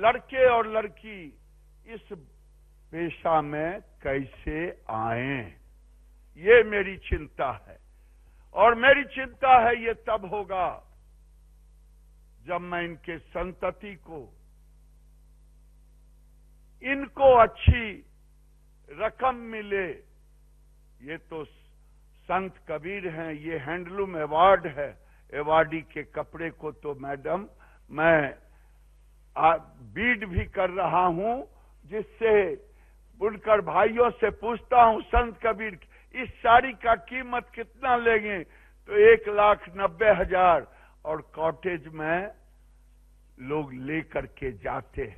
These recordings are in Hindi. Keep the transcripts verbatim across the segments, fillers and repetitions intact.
लड़के और लड़की इस पेशा में कैसे आए, ये मेरी चिंता है। और मेरी चिंता है ये तब होगा जब मैं इनके संतति को, इनको अच्छी रकम मिले। ये तो संत कबीर हैं, ये हैंडलूम अवार्ड है, अवार्डी के कपड़े को तो मैडम मैं बीड भी कर रहा हूं, जिससे बुनकर भाइयों से पूछता हूं संत कबीर इस साड़ी का कीमत कितना लेंगे, तो एक लाख नब्बे हजार और कॉटेज में लोग लेकर के जाते हैं।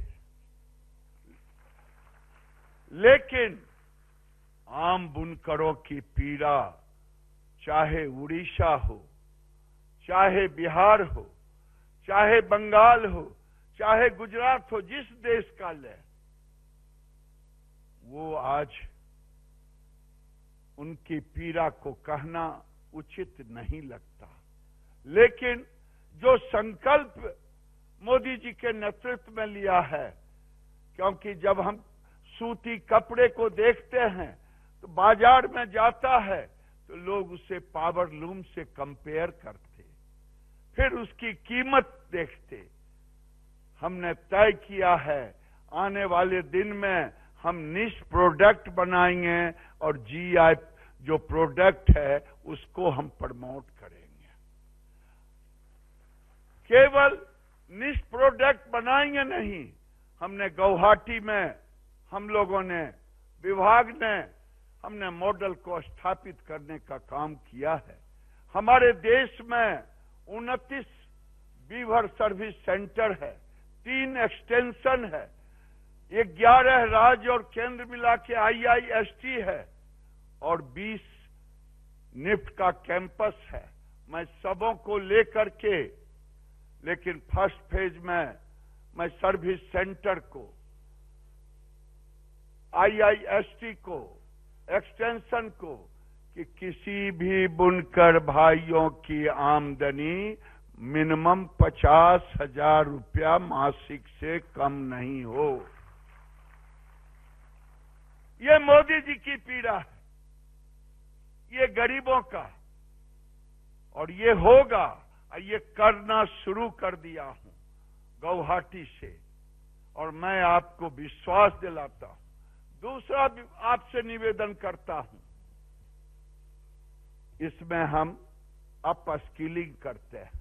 लेकिन आम बुनकरों की पीड़ा, चाहे उड़ीसा हो, चाहे बिहार हो, चाहे बंगाल हो, चाहे गुजरात हो, जिस देश का ले, वो आज उनकी पीड़ा को कहना उचित नहीं लगता। लेकिन जो संकल्प मोदी जी के नेतृत्व में लिया है, क्योंकि जब हम सूती कपड़े को देखते हैं तो बाजार में जाता है तो लोग उसे पावर लूम से कंपेयर करते, फिर उसकी कीमत देखते। हमने तय किया है आने वाले दिन में हम निश प्रोडक्ट बनाएंगे और जीआई जो प्रोडक्ट है उसको हम प्रमोट करेंगे। केवल निश प्रोडक्ट बनाएंगे नहीं, हमने गुवाहाटी में हम लोगों ने, विभाग ने, हमने मॉडल को स्थापित करने का काम किया है। हमारे देश में उनतीस बीवर सर्विस सेंटर है, तीन एक्सटेंशन है, ग्यारह राज्य और केंद्र मिला के आई आई एस टी है और बीस निफ्ट का कैंपस है। मैं सबों को लेकर के, लेकिन फर्स्ट फेज में मैं सर्विस सेंटर को, आई आई एस टी को, एक्सटेंशन को, कि किसी भी बुनकर भाइयों की आमदनी मिनिमम पचास हजार रुपया मासिक से कम नहीं हो। ये मोदी जी की पीड़ा है, ये गरीबों का, और ये होगा, ये करना शुरू कर दिया हूं गुवाहाटी से, और मैं आपको विश्वास दिलाता हूं। दूसरा आपसे निवेदन करता हूं, इसमें हम अप स्किलिंग करते हैं।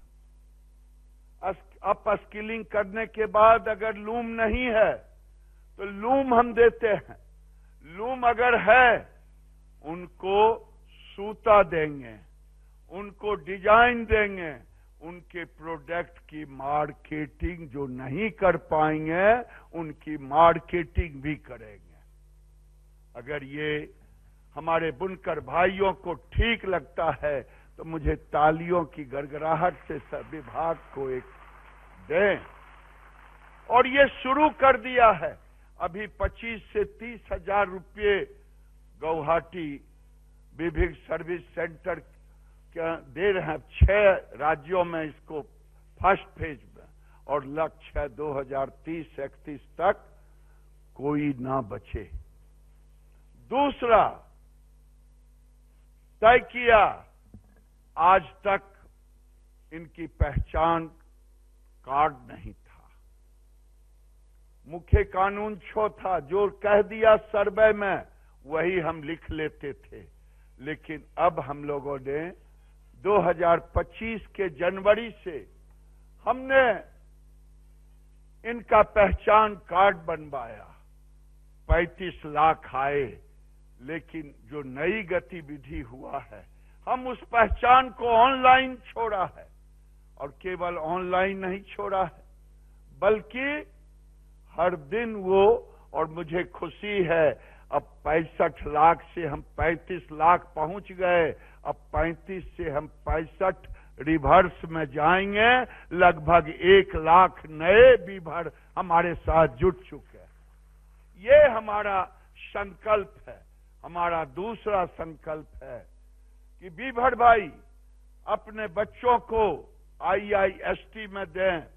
अप स्किलिंग करने के बाद अगर लूम नहीं है तो लूम हम देते हैं, लूम अगर है उनको सूता देंगे, उनको डिजाइन देंगे, उनके प्रोडक्ट की मार्केटिंग जो नहीं कर पाएंगे उनकी मार्केटिंग भी करेंगे। अगर ये हमारे बुनकर भाइयों को ठीक लगता है तो मुझे तालियों की गड़गड़ाहट से सब विभाग को एक दें। और ये शुरू कर दिया है, अभी पच्चीस से तीस हजार रुपये गुवाहाटी विभिन्न सर्विस सेंटर क्या दे रहे हैं, छह राज्यों में इसको फर्स्ट फेज में, और लक्ष्य है दो हजार तीस इकतीस तक कोई ना बचे। दूसरा तय किया, आज तक इनकी पहचान कार्ड नहीं था, मुख्य कानून छो था, जो कह दिया सर्वे में वही हम लिख लेते थे। लेकिन अब हम लोगों ने दो हजार पच्चीस के जनवरी से हमने इनका पहचान कार्ड बनवाया। पैंतीस लाख आए, लेकिन जो नई गतिविधि हुआ है, हम उस पहचान को ऑनलाइन छोड़ा है, और केवल ऑनलाइन नहीं छोड़ा है बल्कि हर दिन वो, और मुझे खुशी है अब पैंसठ लाख से हम पैंतीस लाख पहुंच गए, अब पैंतीस से हम पैंसठ रिवर्स में जाएंगे। लगभग एक लाख नए बीभर हमारे साथ जुट चुके हैं। ये हमारा संकल्प है। हमारा दूसरा संकल्प है कि बीभर भाई अपने बच्चों को आई आई एस टी में दें,